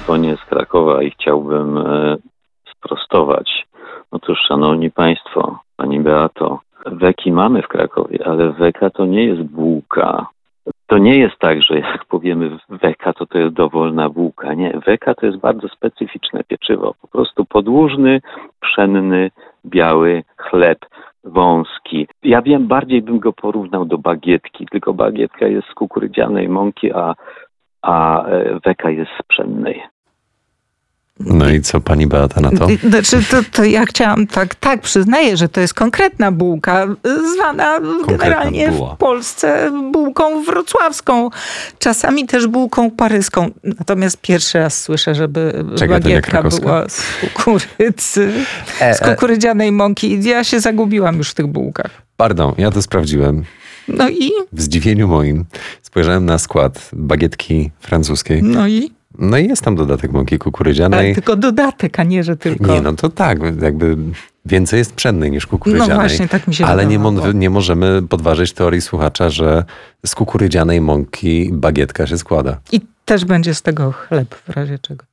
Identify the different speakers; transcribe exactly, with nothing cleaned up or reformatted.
Speaker 1: telefonie z Krakowa i chciałbym e, sprostować. Otóż, szanowni państwo, pani Beato, weki mamy w Krakowie, ale weka to nie jest bułka. To nie jest tak, że jak powiemy weka, to to jest dowolna bułka. Nie, weka to jest bardzo specyficzne pieczywo. Po prostu podłużny, pszenny, biały chleb, wąski. Ja wiem, bardziej bym go porównał do bagietki, tylko bagietka jest z kukurydzianej mąki, a, a weka jest z pszennej.
Speaker 2: No i co pani Beata na to?
Speaker 3: Znaczy, to, to ja chciałam, tak, tak, przyznaję, że to jest konkretna bułka, zwana konkretna generalnie buła. W Polsce bułką wrocławską, czasami też bułką paryską. Natomiast pierwszy raz słyszę, żeby Czekaj, bagietka była z kukurydzy, e, z kukurydzianej mąki. Ja się zagubiłam już w tych bułkach.
Speaker 2: Pardon, ja to sprawdziłem.
Speaker 3: No i?
Speaker 2: W zdziwieniu moim spojrzałem na skład bagietki francuskiej.
Speaker 3: No i?
Speaker 2: No i jest tam dodatek mąki kukurydzianej.
Speaker 3: Ale tylko dodatek, a nie, że tylko...
Speaker 2: Nie, no to tak, jakby więcej jest pszennej niż kukurydzianej.
Speaker 3: No właśnie, tak mi się
Speaker 2: Ale nie,
Speaker 3: wydawało.
Speaker 2: nie możemy podważyć teorii słuchacza, że z kukurydzianej mąki bagietka się składa.
Speaker 3: I też będzie z tego chleb w razie czego.